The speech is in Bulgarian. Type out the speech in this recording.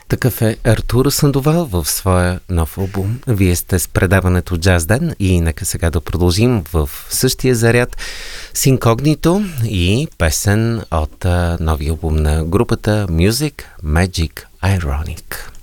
Такъв е Артур Сандовал в своя нов албум. Вие сте с предаването Джаз Ден и нека сега да продължим в същия заряд с Инкогнито и песен от новия албум на групата Music Magic Ironic.